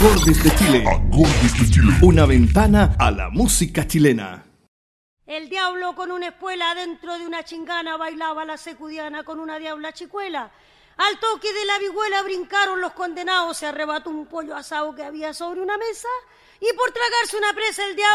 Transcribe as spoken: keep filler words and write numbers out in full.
Acordes de Chile. Acordes de Chile. Una ventana a la música chilena. El diablo con una espuela dentro de una chingana bailaba la secudiana con una diabla chicuela. Al toque de la vihuela brincaron los condenados, se arrebató un pollo asado que había sobre una mesa y por tragarse una presa el diablo